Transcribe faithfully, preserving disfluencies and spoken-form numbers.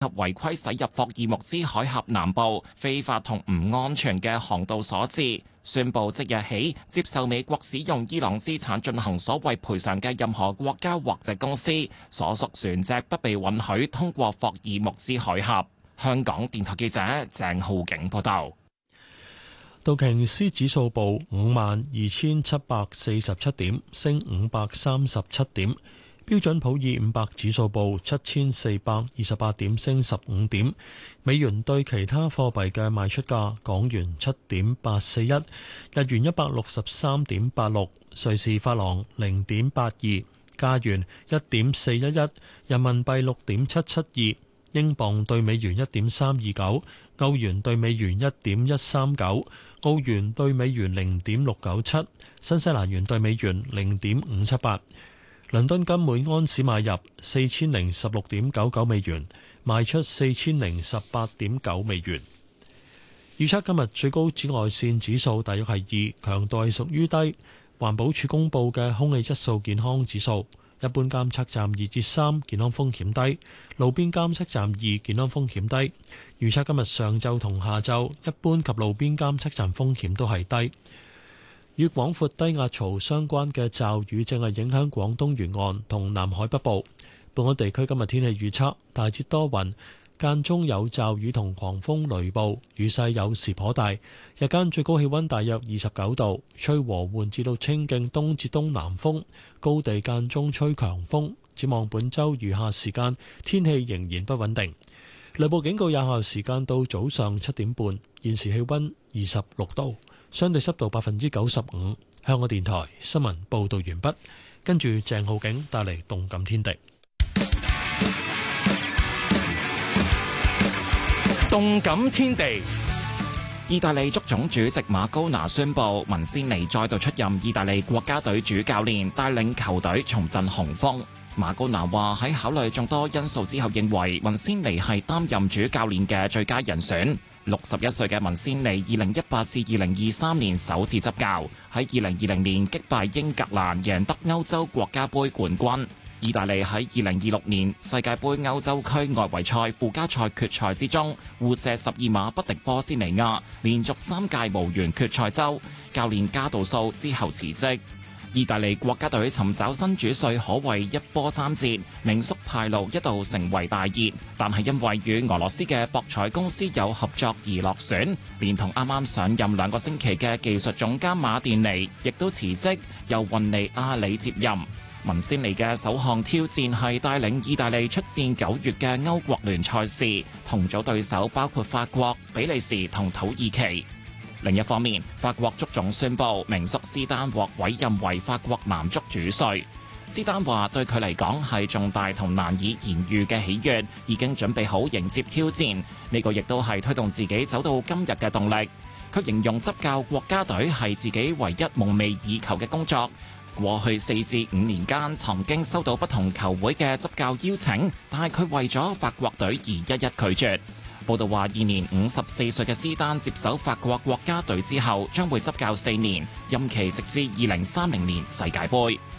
及違規駛入霍爾木茲海峽南部非法同唔安全嘅航道所致，宣布即日起接受美國使用伊朗資產進行所謂賠償嘅任何國家或者公司所屬船隻不被允許通過霍爾木茲海峽。香港電台記者鄭浩景報道。 道瓊斯指數報五萬二千七百四十七點，升五百三十七點。標準普爾五百指數報七千四百二十八點，升十五點。美元對其他貨幣嘅賣出價：港元七點八四一，日元一百六十三點八六，瑞士法郎零點八二，加元一點四一一，人民幣六點七七二，英鎊對美元一點三二九，歐元對美元一點一三九，澳元對美元零點六九七，新西蘭元對美元零點五七八。倫敦金每安士買入四千零十六點九九美元，賣出四千零十八點九美元。預測今日最高紫外線指數大約係二，強度係屬於低。環保署公布嘅空氣質素健康指數，一般監測站二至三，健康風險低；路邊監測站二，健康風險低。預測今日上晝同下晝，一般及路邊監測站風險都係低。與廣闊低壓槽相關嘅驟雨正係影響廣東沿岸同南海北部。本港地區今日天氣預測大致多雲，間中有驟雨同狂風雷暴，雨勢有時頗大。日間最高氣溫大約二十九度，吹和緩至到清勁東至東南風，高地間中吹強風。展望本週餘下時間，天氣仍然不穩定。雷暴警告有效時間到早上七點半。現時氣溫二十六度。相對濕度百分之九十五。香港電台新聞報道完畢，跟住鄭浩景帶嚟動感天地。 動感天地，意大利足總主席馬高拿宣布，文仙尼再度出任意大利國家隊主教練，帶領球隊重振雄風。馬高拿話喺考慮眾多因素之後，認為文仙尼係擔任主教練嘅最佳人選。六十一歲嘅文仙尼，二零一八至二零二三年首次執教，喺二零二零年擊敗英格蘭，贏得歐洲國家盃冠軍。意大利喺二零二六年世界盃歐洲區外圍賽附加賽決賽之中，互射十二碼不敵波斯尼亞，連續三屆無緣決賽周。教練加道素之後辭職。意大利國家隊尋找新主帥可謂一波三折，名宿派路一度成為大熱，但係因為與俄羅斯嘅博彩公司有合作而落選，連同啱啱上任兩個星期嘅技術總監馬甸尼亦都辭職，由雲尼亞里接任。文仙尼嘅首項挑戰係帶領意大利出戰九月嘅歐國聯賽事，同組對手包括法國、比利時同土耳其。另一方面，法國足總宣布名宿斯丹獲委任為法國男足主帥。斯丹話對佢嚟講係重大同難以言喻嘅喜悅，已經準備好迎接挑戰。呢個亦都係推動自己走到今日嘅動力。佢形容執教國家隊係自己唯一夢寐以求嘅工作。過去四至五年間曾經收到不同球會嘅執教邀請，但係佢為咗法國隊而一一拒絕。報道話，現年五十四歲嘅斯丹接手法國國家隊之後，將會執教四年，任期直至二零三零年世界盃。